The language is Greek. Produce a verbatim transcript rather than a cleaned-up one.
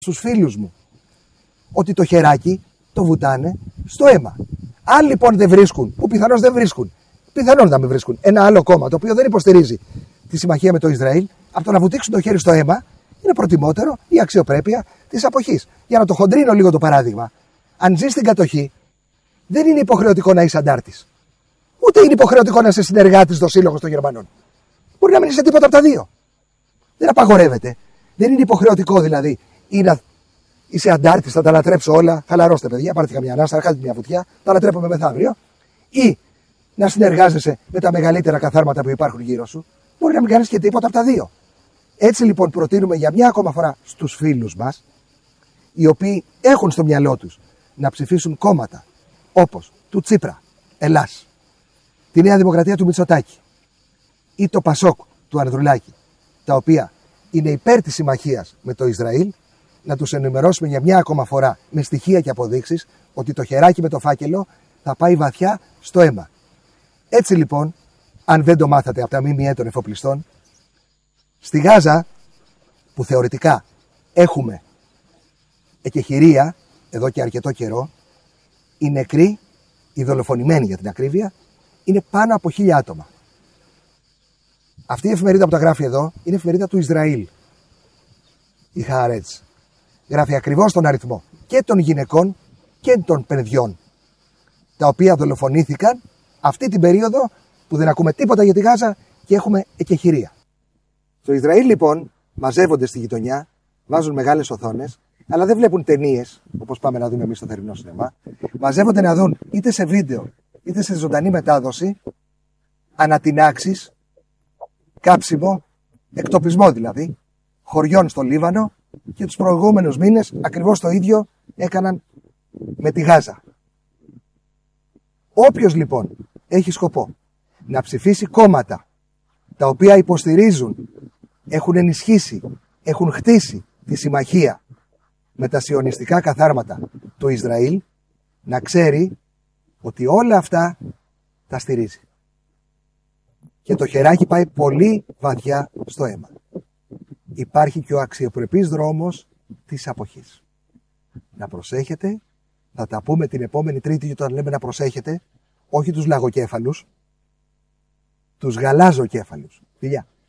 στους φίλους μου ότι το χεράκι το βουτάνε στο αίμα. Αν λοιπόν δεν βρίσκουν, που πιθανώς δεν βρίσκουν, πιθανόν να μην βρίσκουν, ένα άλλο κόμμα το οποίο δεν υποστηρίζει τη συμμαχία με το Ισραήλ, από το να βουτήξουν το χέρι στο αίμα, είναι προτιμότερο η αξιοπρέπεια της αποχής. Για να το χοντρίνω λίγο το παράδειγμα, αν ζεις στην κατοχή, δεν είναι υποχρεωτικό να είσαι αντάρτης. Ούτε είναι υποχρεωτικό να είσαι συνεργάτης στο σύλλογο των Γερμανών. Μπορεί να μην είσαι τίποτα από τα δύο. Δεν απαγορεύεται. Δεν είναι υποχρεωτικό δηλαδή ή να είσαι αντάρτης, θα τα ανατρέψω όλα. Χαλαρώστε, παιδιά, πάρτε καμιά ανάσα, χάτε μια βουτιά, τα ανατρέπουμε μεθαύριο. Ή να συνεργάζεσαι με τα μεγαλύτερα καθάρματα που υπάρχουν γύρω σου. Μπορεί να μην κάνεις και τίποτα από τα δύο. Έτσι λοιπόν προτείνουμε για μια ακόμα φορά στους φίλους μας, οι οποίοι έχουν στο μυαλό τους να ψηφίσουν κόμματα όπως του Τσίπρα, Ελλάς, τη Νέα Δημοκρατία του Μητσοτάκη ή το Πασόκ του Ανδρουλάκη, τα οποία είναι υπέρ της συμμαχίας με το Ισραήλ, να τους ενημερώσουμε για μια ακόμα φορά με στοιχεία και αποδείξεις ότι το χεράκι με το φάκελο θα πάει βαθιά στο αίμα. Έτσι λοιπόν, αν δεν το μάθατε από τα ΜΜΕ των εφοπλιστών, στη Γάζα, που θεωρητικά έχουμε εκεχηρία εδώ και αρκετό καιρό, οι νεκροί, οι δολοφονημένοι για την ακρίβεια, είναι πάνω από χίλια άτομα. Αυτή η εφημερίδα που τα γράφει εδώ είναι εφημερίδα του Ισραήλ. Η Χααρέτς. Γράφει ακριβώς τον αριθμό και των γυναικών και των παιδιών, τα οποία δολοφονήθηκαν αυτή την περίοδο που δεν ακούμε τίποτα για τη Γάζα και έχουμε εκεχηρία. Στο Ισραήλ λοιπόν μαζεύονται στη γειτονιά, βάζουν μεγάλες οθόνες, αλλά δεν βλέπουν ταινίες, όπως πάμε να δούμε εμείς στο θερινό σινεμά. Μαζεύονται να δουν είτε σε βίντεο είτε σε ζωντανή μετάδοση ανατινάξεις, κάψιμο, εκτοπισμό δηλαδή, χωριών στο Λίβανο, και τους προηγούμενους μήνες ακριβώς το ίδιο έκαναν με τη Γάζα. Όποιος λοιπόν έχει σκοπό να ψηφίσει κόμματα τα οποία υποστηρίζουν, έχουν ενισχύσει, έχουν χτίσει τη συμμαχία με τα σιωνιστικά καθάρματα του Ισραήλ, να ξέρει ότι όλα αυτά τα στηρίζει. Και το χεράκι πάει πολύ βαθιά στο αίμα. Υπάρχει και ο αξιοπρεπής δρόμος της αποχής. Να προσέχετε, θα τα πούμε την επόμενη Τρίτη όταν λέμε να προσέχετε, όχι τους λαγοκέφαλους, τους γαλάζοκέφαλους. Φιλιά.